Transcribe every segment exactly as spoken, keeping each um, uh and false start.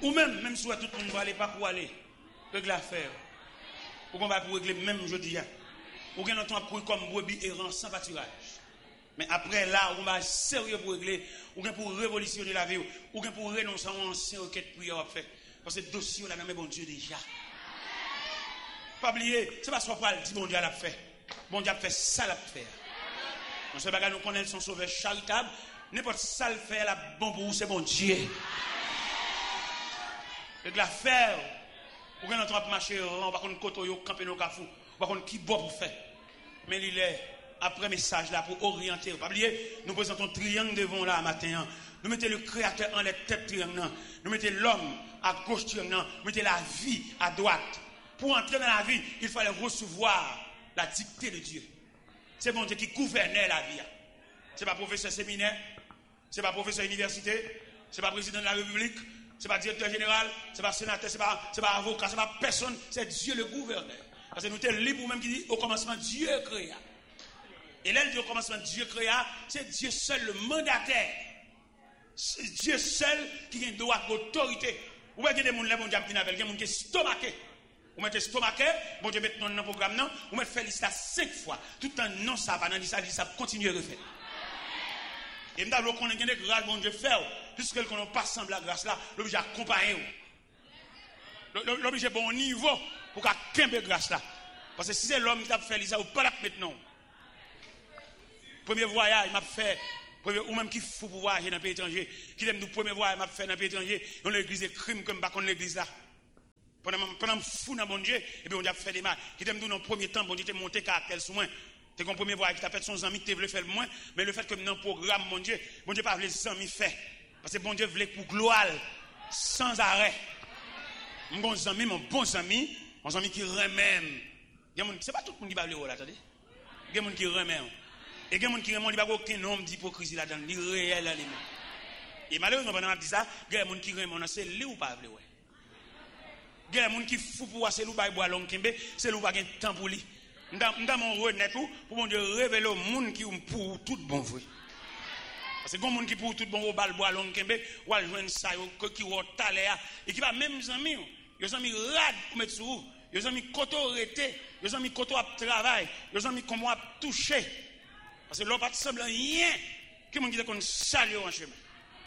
Ou même, même si tout le monde va aller, pas pour aller, régler l'affaire. Ou qu'on va pour régler même jeudi. Ou qu'on entend courir comme brebis errant sans pâturage. Mais après là, on va sérieux pour régler, ou bien pour révolutionner la vie, ou bien pour renoncer à un ancien requête prière à faire. Parce que le dossier, on a même bon Dieu déjà. Pas oublier, c'est pas ce qu'on parle, dit bon Dieu l'a fait. Bon Dieu a fait ça, l'a fait. On sait pas nous connaître son sauveur charitable, n'importe ça le fait, la bon pour vous, c'est bon Dieu. Et de la faire, ou bien on va marcher, on va contre côté, on va camper nos cafous, on va contre qui boit pour faire. Mais il est. Après message là pour orienter. Pas oublier, nous présentons triangle devant là matin. Nous mettons le créateur en les têtes triangle. Nous mettons l'homme à gauche triangle. Nous mettons la vie à droite. Pour entrer dans la vie, il fallait recevoir la dictée de Dieu. C'est bon Dieu qui gouvernait la vie. C'est pas professeur séminaire, c'est pas professeur université, c'est pas président de la République, c'est pas directeur général, c'est pas sénateur, c'est pas, c'est pas avocat, c'est pas personne, c'est Dieu le gouverneur. Parce que nous sommes libres même qui dit au commencement Dieu créa. Et là, au commencement, Dieu créa, c'est Dieu seul le mandataire. C'est Dieu seul qui a le droit d'autorité. Vous voyez des gens qui ont des gens qui sont stomaqués. Vous mettez stomaqué, bon Dieu met dans le programme, non, vous mettez fait ça cinq fois. Tout un non, ça va, non, ça, ça continue à refaire. Et maintenant, qu'on a gagné grâce, bon Dieu fait, puisque qu'on n'a pas semblé la grâce là, l'obligé d'accompagner. L'obligé bon niveau pour qu'il y ait grâce là. Parce que si c'est l'homme qui a fait ça, vous ne pouvez pas maintenant. Premier voyage, m'a fait, ou même qui faut pour voyager dans le pays étranger, qui aime nous premier voyage, m'a fait dans le pays étranger, dans l'église de crime comme pas contre l'église là. Pendant pendant fou dans bon Dieu, et puis on a fait des mal. Qui aime nous dans le premier temps, bon Dieu, t'es monté caractère sous moi. T'es comme premier voyage, qui t'a fait son ami, t'es voulu faire le moins, mais le fait que dans le programme, mon Dieu, bon Dieu pas voulu les amis fait. Parce que bon Dieu voulait pour gloire, sans arrêt. Mon bon ami, mon bon ami, mon ami qui remet. C'est pas tout le monde qui va le haut là, attendez. Il y a des gens qui remet. Et il y a des gens qui remet, il n'y a pas aucun nom d'hypocrisie là-dedans, ni réel là. Et malheureusement, pendant que je dis ça, il y a des gens qui remet, c'est lui ou pas, ouais. Il y a des gens qui fou pour voir, c'est lui ou pas, c'est lui ou pas, il y a un temps pour lui. Dans mon renet tout, pour mon Dieu révéler au monde qui est pour tout bon vrai. Parce que quand monde qui pour tout bon bal bois long kembe, ou al joindre ça qui ou talé et qui va même amis, yo amis rad pour mettre sur, yo amis koto rete, yo amis koto a travail, yo amis comment a toucher. Parce que l'on pas semble rien que mon qui qu'on saluer en chemin.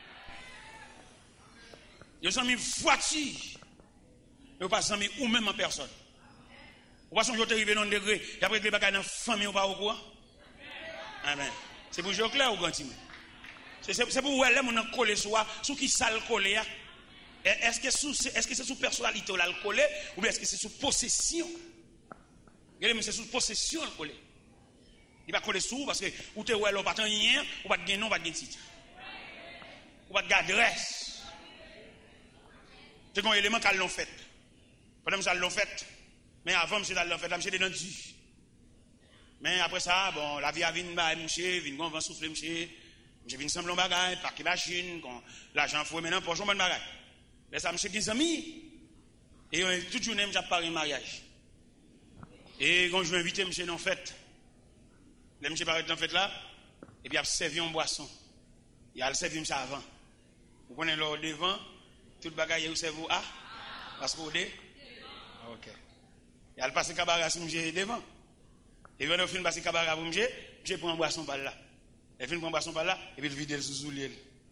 Yo amis voiture. Yo pas amis ou même en personne. Ou pas son jour arrivé dans un degré, et après que les bagages dans la famille ou pas au courant. Amen. C'est pour jouer clair ou grand timé. C'est pour voir les gens collés sur sous qui ça le collé. Est-ce que c'est -ce sous personnalité ou là le collé, ou bien est-ce que c'est sous possession? Regardez, c'est sous possession le collé. Il va coller sous parce que ou te ouais, ou pas rien, ou pas de gain, non, pas de titre. Ou pas de adresse. C'est un élément qu'elles l'ont fait. Pendant que ça l'ont fait. Mais avant, monsieur, dans fait, là, monsieur, dans Dieu. Mais après ça, bon, la vie a venu, monsieur, vient, on va souffler, monsieur. Monsieur vient semblant bagaille, parquer machine, l'argent fouet maintenant, pour jouer mon bagaille. Mais ça, monsieur, des amis. Et toute journée, j'ai parlé mariage. Et quand je vais inviter monsieur dans la fête, le monsieur paraît dans la fête là, et puis il a servi en boisson. Il a servi monsieur avant. Vous connaissez l'or devant, tout le bagaille, vous servez à, parce que vous êtes. Ok. Il a passé cabaret sur monsieur devant. Et quand on finit passer cabaret pour monsieur, monsieur prend un boisson par là. Il finit prendre un boisson par là, et puis il vide le sous-soulier.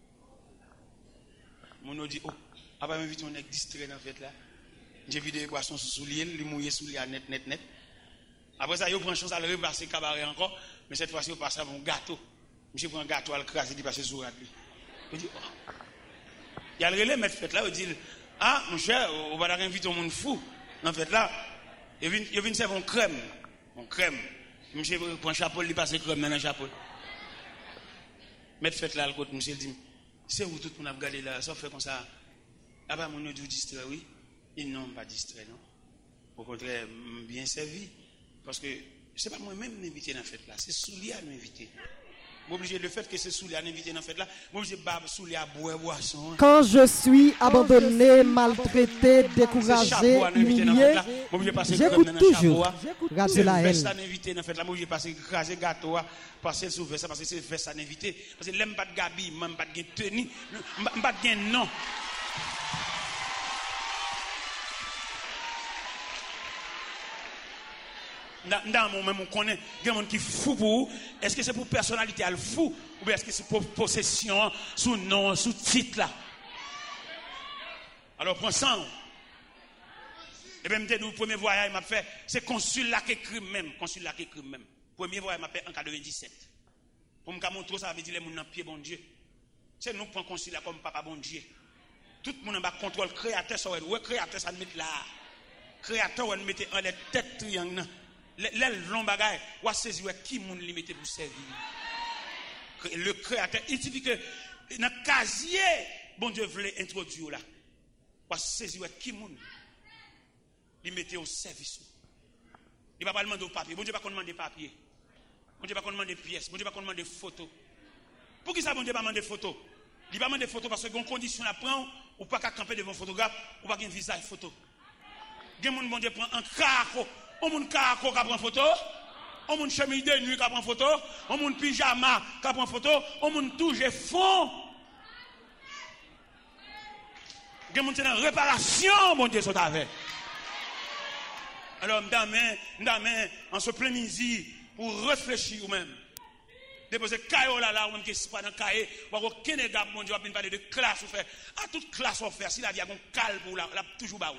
Mon nom dit, oh, après m'inviter on est distrait dans la fête là. J'ai vidé le boisson sous-soulier, il mouillé sous les net, net, net. Après ça, il prend chance à le repasser cabaret encore, mais cette fois-ci, il passe à un gâteau. Monsieur prend un gâteau à le craser, il passe sur lui. Il dit, oh. Il y a le relais, mettre fête là, il dit, ah, mon cher, on va inviter un monde fou dans la fête là. Il vient servir une crème. Une crème. Monsieur prend un chapeau, il passe crème dans le chapeau. Mettre fête là, le côté, monsieur dit, c'est où tout le monde a regardé là, ça fait comme ça. Après, mon nom dit distrait, oui. Ils n'ont pas distrait, non. Au contraire, bien servi. Parce que ce n'est pas moi-même m'inviter dans la fête là, c'est Soulia à m'inviter. Obligé le fait que c'est Soulia à m'inviter dans la fête là, obligé de Soulia à boire boisson. Quand je suis abandonné, maltraité, découragé, humilié, j'écoute toujours. Radio la haine. C'est invité dans la fête là, obligé passer craser gâteau, passer sous verse parce que c'est verse à inviter parce que l'aime pas de gabi, même pas de tenue, pas de non. Dans mon même on connaît, il y a des gens qui fou pour. Est-ce que c'est pour personnalité à fou ou bien est-ce que c'est pour possession, sous nom, sous titre là? Alors prends ça. Et bien, le premier voyage m'a fait, c'est consul là qui écrit même, consul là qui écrit même. Premier voyage m'a fait en quatre-vingt-dix-sept. Pour me montrer ça, ça veut dire les gens dans pied bon Dieu. C'est nous qui prenons consul là comme papa bon Dieu. Tout le monde a contrôle créateur, ça ouais, créateur ça met là. Créateur on mettait en les têtes triangle. Les longs bagages, on saisir qui moun li mette pour servir. Le créateur, il dit que dans le casier, bon Dieu voulait introduire là. On saisir qui moun li mette au service. Il va pas demander au papier. Bon Dieu va pas demander papier. Bon Dieu va pas demander pièces. Bon Dieu va pas demander photos. Pour qui ça bon Dieu va demander photos? Il va demander photos parce que une condition à prendre ou pas qu'à camper devant photographe ou pas qu'un visage photo. Gen moun bon Dieu prend un carco. On moun carco qui prend photo, on moun chemise de nuit qui prend photo, on moun pyjama qui prend photo, on moun touche fond. Gen moun c'est dans réparation bon Dieu sont avec. Alors m'dame m'dame en ce plein midi pour réfléchir ou même. Déposer caillou là là ou même qui c'est pas dans cahier, ou aucun gars mon Dieu va parler de classe ou faire. À toute classe on faire si la vie a un calme pour la toujours ba ou.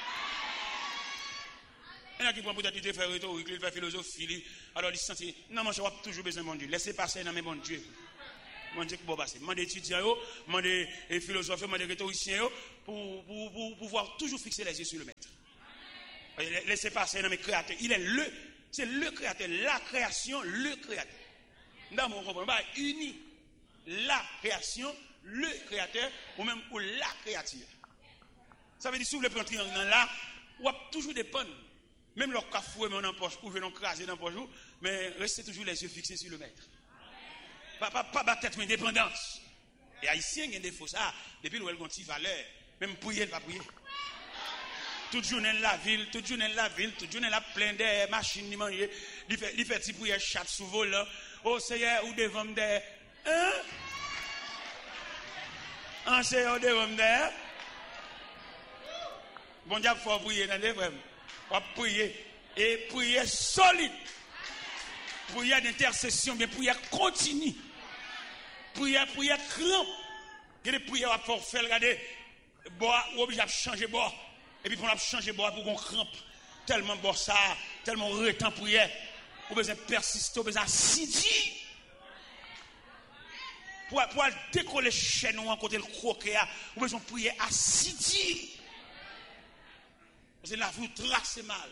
Il y a qui prend peut-être il fait rhétorique, il fait philosophie, alors il se sentit non, moi je vois toujours besoin de mon Dieu. Laissez passer dans mes bon Dieu. Mon Dieu qui va passer. Moi des étudiants, moi des philosophes, moi des rhétoriciens pour pour pour pouvoir toujours fixer les yeux sur le maître. Laissez passer dans mes créateurs. Il est le, c'est le créateur, la création, le créateur. Dans mon comprend pas uni la création, le créateur ou même ou la créature. Ça veut dire si vous voulez prendre triangle là, ou toujours dépendre. Même leur cafoué, mais on en poche, ou venons craser dans le poche, mais restez toujours les yeux fixés sur le maître. Pas, pas, pas battre tête, mais indépendance. Et haïtien, il y a des faux ça. Depuis nous, avons une valeur. Même prier, pas prier. Toute journée la ville, toute journée la ville, toute journée la plein de machines, il mange. Il fait, il fait petit prier, chat sous vol, oh, Seigneur, ou devant me de. Hein? En Seigneur, devant me de. Bon Dieu, il faut prier dans les frères. On va prier et prier solide. Prière d'intercession, mais prière continue. Prière, prière crampe. Il y a des prières à faire, regardez, bois, ou obligé de changer bois. Et puis, on a changé bois pour qu'on crampe. Tellement bon ça, tellement retent prière. On besoin persister, on besoin assidu. Pour, pour décoller chez nous, en côté le croquet, on besoin prier assidu. Parce que la vie trace mal.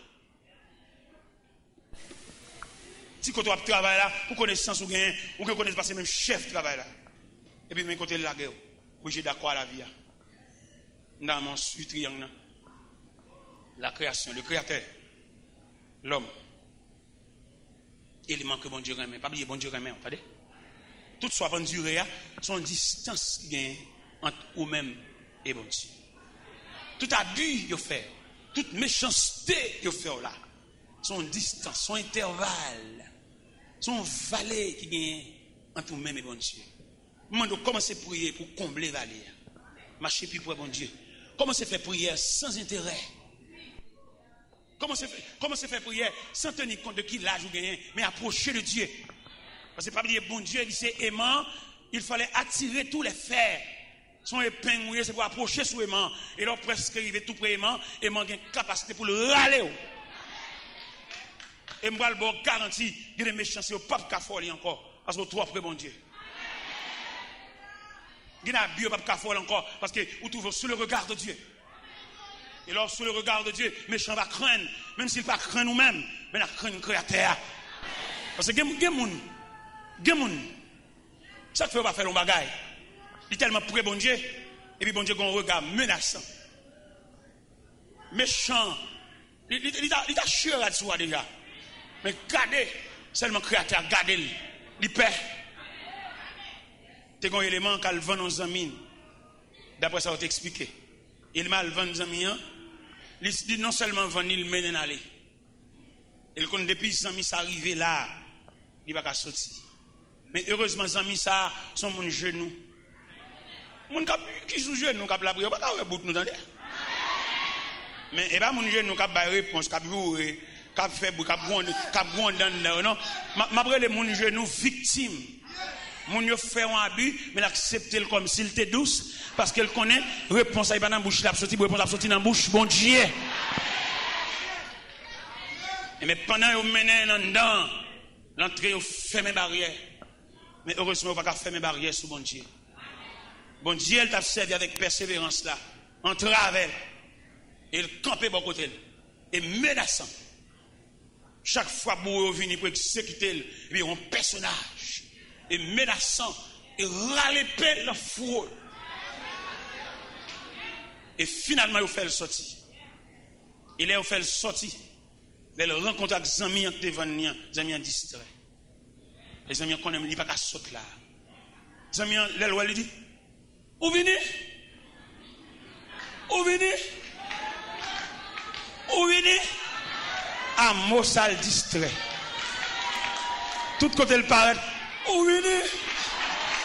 Si quand on travaille là, pour connaissance ou gain, ou que connaisse pas c'est même chef travail là. Et puis même côté la guerre, oui j'ai d'accord à la vie. Dans mon triangle, la création, le créateur, l'homme. Élément que bon Dieu remet, pas oublier bon Dieu remet, entendez? Toute soit bonne durée, son distance qui gagne entre vous-même et bon Dieu. Tout abus vous fait. Toute méchanceté que vous faites là, son distance, son intervalle, son valet qui gagne entre vous-même et bon Dieu. Demandez comment c'est prier pour combler valet. Marcher plus pour bon Dieu. Comment c'est faire prière sans intérêt. Comment c'est fait, comment c'est faire prière sans tenir compte de qui l'âge vous gagnez, mais approcher de Dieu. Parce que pas dire bon Dieu, il s'est aimant, il fallait attirer tous les fers. Son épingle, c'est pour approcher sous aimant. Et là, presque arrivé tout près aimant, aimant a une capacité pour le râler. Et moi, le bon garantie, il y a des méchants, c'est au pape qui a folie encore. Parce que trop après, bon Dieu. Il y a des pape qui a folie encore. Parce que vous trouvez sous le regard de Dieu. Et là, sous le regard de Dieu, méchant va craindre. Même s'il ne va pas craindre nous-mêmes, mais il va craindre le créateur. Parce que il y a des gens, il y a des gens, ça ne fait pas faire le bagaille. Il est tellement près bon Dieu, et puis bon Dieu a un regard menaçant. Méchant. Il, il, il, il a chié là-dessus déjà. Mais gardez, seulement créateur, gardez-le. Il paie. C'est un élément qu'elle vend nos amis. D'après ça, on t'a expliqué. Il m'a vendu nos amis. Il dit non seulement vendre, il mène aller. Et quand depuis les amis sont arrivés là, il va pas sortir. Mais heureusement, les amis sont mon genou. Mon cap qui sous genou cap la prière pas bout nous entendez. Mais et pas mon genou cap ba réponse cap bourré Cap fait cap grand cap grand dans non. M'après les moun genou victime. Moun yo fait un abus mais l'accepter comme s'il était douce parce qu'elle connaît réponse à pas dans bouche la sorti réponse la sorti dans bouche bon Dieu. Mais pendant yo mené dans dedans l'entrée yo fermer barrière. Mais heureusement on va pas fermer barrière sous bon Dieu. Bon Dieu elle t'a servi avec persévérance là en travers et il campait bon côté et menaçant. Chaque fois que vient pour exécuter il y a un personnage et menaçant et râler le fou. Et finalement il fait le sorti. Il est fait le sorti. Il rencontre avec des amis devant nous, des amis distrait. Les amis qu'on aime, il pas qu'à sauter là. Les amis, l'elle lui dit, où venez? Où venez? Où venez? À mot sale distrait. Tout côté le paraît, où venez?